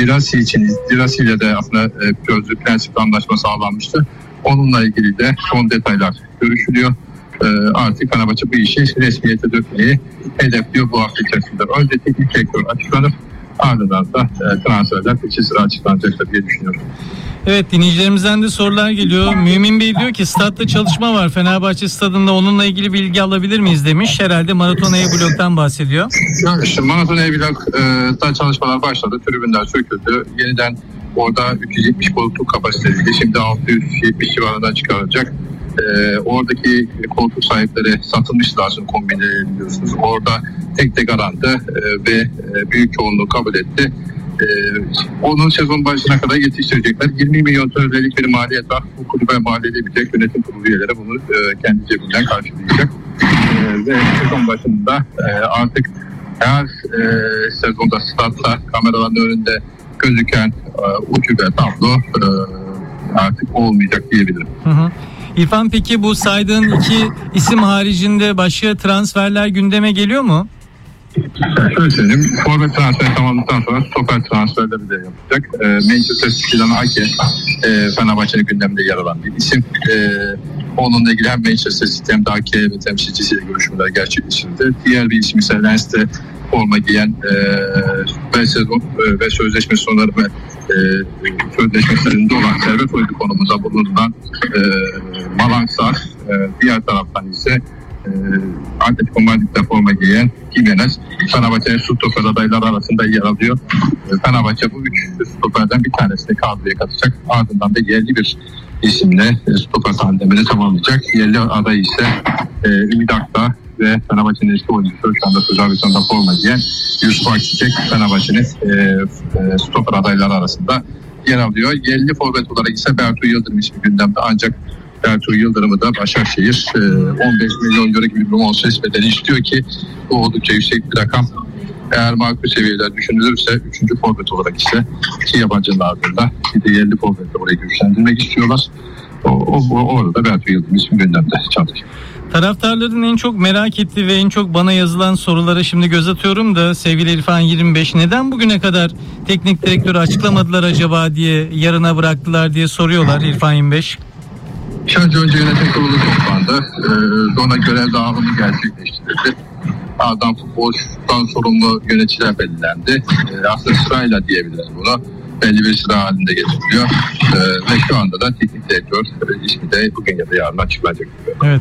Dirasi ile de aslında sözlü prensip anlaşma sağlanmıştı. Onunla ilgili de son detaylar görüşülüyor. Artık Fenerbahçe bu işi resmiyete dökmeyi hedefliyor bu hafta içerisinde. Önce teknik direktör açıklanır, ardından da transferler peşi sıra açıklanacaktır diye düşünüyorum. Evet, dinleyicilerimizden de sorular geliyor. Mümin Bey diyor ki statta çalışma var. Fenerbahçe stadında, onunla ilgili bilgi alabilir miyiz demiş. Herhalde Maraton E-Blok'tan bahsediyor. Yani işte Maraton E-Blok'ta çalışmalar başladı. Tribünler söküldü. Yeniden orada 370 koltuk kapasiteli. Şimdi 670 civarından çıkarılacak. Oradaki koltuk sahipleri satılmıştı aslında, kombine ediyorsunuz. Orada tek garanti ve büyük çoğunluğu kabul etti. Onun sezon başına kadar yetiştirecekler. 20 milyon TL'lik bir maliyet var. Bu kulübe mal edebilecek, yönetim kurulu üyeleri bunu kendi cebinden karşılayacak. Ve sezon başında artık her sezonda statta kameraların önünde gözüken ucube tablo artık olmayacak diyebilirim. İrfan, peki bu saydığın iki isim haricinde başka transferler gündeme geliyor mu? Şöyle söyleyeyim, forvet transferi tamamladıktan sonra stoper transferleri de yapacak. Manchester City'den Ake, Fenerbahçe'nin gündeminde yer alan bir isim. Onunla ilgili hem Manchester City hem de Ake ve temsilcisiyle görüşmeler gerçekleştirildi. Diğer bir isim ise Lens'te forma giyen ve sezon ve sözleşme sonları ve sözleşmelerinde olan Servet Oydu konumunda bulunan Malangsar. Diğer taraftan ise Atletico Madrid'de forma giyen Jimenez, Fenerbahçe'nin stoper adayları arasında yer alıyor. Fenerbahçe bu 3 stoperden bir tanesini kadroya katacak. Ardından da yerli bir isimle stoper tandemini tamamlayacak. Yerli aday ise Ümit Akdağ ve Fenerbahçe'nin eski oyuncusu şu anda Sırbistan'da forma giyen Yusuf Akçiçek, Fenerbahçe'nin stoper adayları arasında yer alıyor. Yerli forvet olarak ise Bertu Yıldırım ismi gündemde, ancak Bertu Yıldırım'ı da Başakşehir 15 milyon euro gibi bir bonservis bedeli istiyor ki bu oldukça yüksek bir rakam. Eğer makul seviyeler düşünülürse 3. forvet olarak ise iki yabancının ardında bir de yerli forvetle orayı güçlendirmek istiyorlar. Orada Bertu Yıldırım ismi gündemde çalışıyor. Taraftarların en çok merak ettiği ve en çok bana yazılan sorulara şimdi göz atıyorum da sevgili İrfan 25, neden bugüne kadar teknik direktörü açıklamadılar acaba diye, yarına bıraktılar diye soruyorlar İrfan 25. Önce yönetim kurulu toplandı. Sonra görev dağılımı gerçekleştirildi. Ardından futboldan sorumlu yöneticiler belirlendi. Aslında sırayla diyebiliriz bunu. Belli bir sıra halinde getiriliyor. Ve şu anda da teknik direktör ismi de bugün ya da yarın açıklanacak. Evet.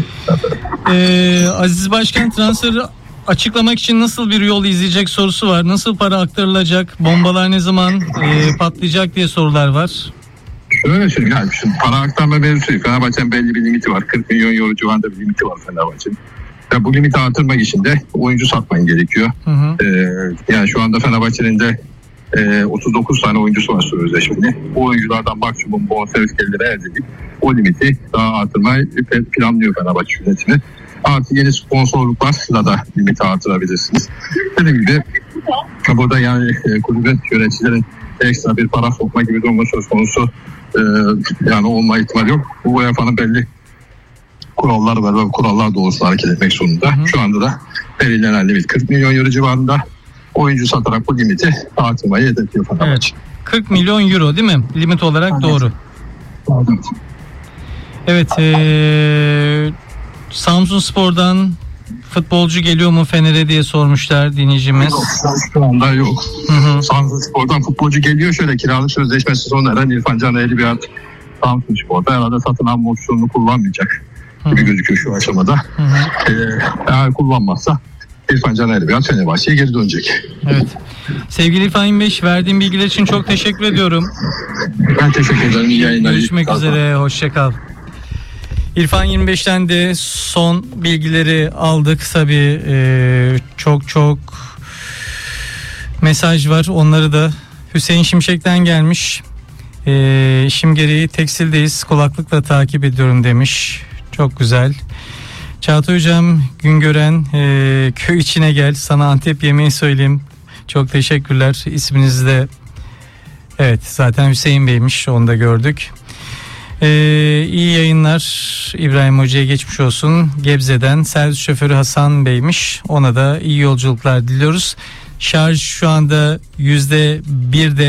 Aziz Başkan transferi açıklamak için nasıl bir yol izleyecek sorusu var. Nasıl para aktarılacak? Bombalar ne zaman patlayacak diye sorular var. Şöyle söyleyeyim, yani şimdi para aktarma mevzusu. Fenerbahçe'nin belli bir limiti var. 40 milyon euro civarında bir limiti var Fenerbahçe'nin. Ya bu limiti artırmak için de oyuncu satman gerekiyor. Yani şu anda Fenerbahçe'nin de 39 tane oyuncusu var sözleşmeli. Bu oyunculardan maksimum bonservis geliri elde edip o limiti daha artırmayı planlıyor Fenerbahçe yönetimi. Artı yeni sponsorluklarla da limiti artırabilirsiniz. Dediğim gibi burada yani kulübün yöneticilerin ekstra bir para sokma gibi durumu söz konusu yani olma ihtimali yok. Bu UEFA'nın belli kurallar var ve kurallar doğrultusunda hareket etmek zorunda. Şu anda da belirlenen limit 40 milyon euro civarında. Oyuncu satarak bu limiti artırmayı hedefliyor Fenerbahçe. Evet, 40 milyon euro değil mi? Limit olarak evet. Doğru. Evet. Samsunspor'dan futbolcu geliyor mu Fener'e diye sormuşlar dinleyicimiz. Şu anda yok. Samsunspor'dan futbolcu geliyor. Şöyle kiralık sözleşmesi sona eren İrfan Can Eğribiyat Samsunspor'da herhalde satın alma opsiyonunu kullanmayacak gibi gözüküyor şu aşamada. Eğer kullanmazsa İrfan Can Eğribiyat Fenerbahçe'ye geri dönecek. Evet. Sevgili İrfan 25, verdiğin bilgiler için çok teşekkür ediyorum. Ben teşekkür ederim. İyi yayınlar. Görüşmek üzere. Hoşçakal. İrfan 25'ten de son bilgileri aldık. Tabii çok mesaj var. Onları da Hüseyin Şimşek'ten gelmiş. İşim gereği tekstildeyiz. Kulaklıkla takip ediyorum demiş. Çok güzel. Çağatay Hocam, Güngören, köy içine gel. Sana Antep yemeği söyleyeyim. Çok teşekkürler. İsminiz de evet zaten Hüseyin Bey'miş. Onu da gördük. İyi yayınlar. İbrahim Hoca'ya geçmiş olsun. Gebze'den servis şoförü Hasan Bey'miş. Ona da iyi yolculuklar diliyoruz. Şarj şu anda %1'de